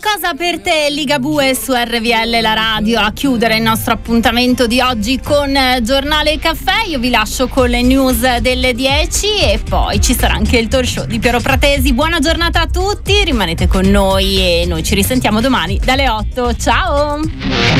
Qualcosa per te, Ligabue su RVL la radio, a chiudere il nostro appuntamento di oggi con Giornale Caffè. Io vi lascio con le news delle 10 e poi ci sarà anche il talk show di Piero Pratesi. Buona giornata a tutti, rimanete con noi e noi ci risentiamo domani dalle 8. Ciao!